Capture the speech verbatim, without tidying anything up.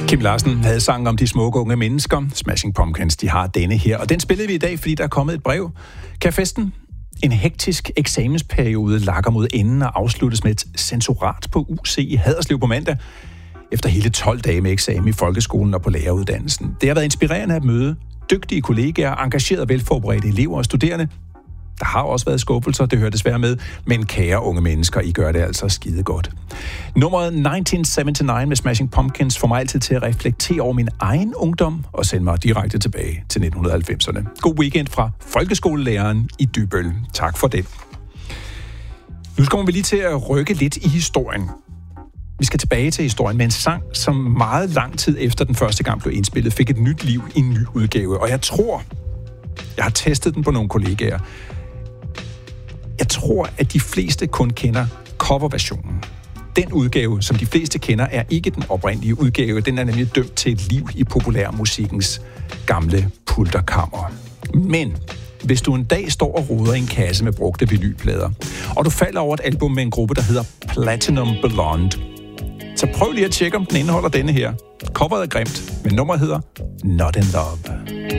Kim Larsen havde sangen om de smukke unge mennesker. Smashing Pumpkins, de har denne her. Og den spillede vi i dag, fordi der er kommet et brev. Kan festen, en hektisk eksamensperiode, lakker mod enden og afsluttes med et censorat på U C i Haderslev på mandag. Efter hele tolv dage med eksamen i folkeskolen og på læreruddannelsen. Det har været inspirerende at møde dygtige kollegaer, engagerede, velforberedte elever og studerende. Der har også været skuffelser, det hører desværre med, men kære unge mennesker, I gør det altså skide godt. Nummeret nitten syvoghalvfems med Smashing Pumpkins får mig altid til at reflektere over min egen ungdom og sende mig direkte tilbage til nitten halvfemserne. God weekend fra folkeskolelæreren i Dybøl. Tak for det. Nu kommer vi lige til at rykke lidt i historien. Vi skal tilbage til historien med en sang, som meget lang tid efter den første gang blev indspillet, fik et nyt liv i en ny udgave. Og jeg tror, jeg har testet den på nogle kollegaer. Jeg tror, at de fleste kun kender coverversionen. Den udgave, som de fleste kender, er ikke den oprindelige udgave. Den er nemlig dømt til et liv i populærmusikkens gamle pulterkammer. Men hvis du en dag står og roder i en kasse med brugte vinylplader, og du falder over et album med en gruppe, der hedder Platinum Blonde, så prøv lige at tjekke, om den indeholder denne her. Coveret er grimt, men nummeret hedder Not in Love.